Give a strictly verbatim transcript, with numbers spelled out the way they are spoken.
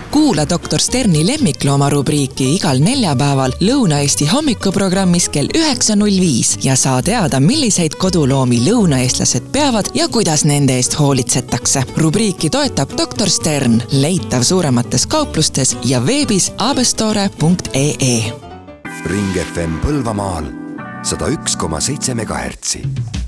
Kuula doktor Sterni lemmiklooma rubriiki igal neljapäeval Lõuna-Eesti hommikuprogrammis kell üheksa null viis ja saa teada, milliseid koduloomi lõunaeestlased peavad ja kuidas nende eest hoolitsetakse. Rubriiki toetab doktor Stern, leitav suuremates kauplustes ja veebis abestore punkt ee. Ring F M Põlvamaal sada üks koma seitse megahertsi.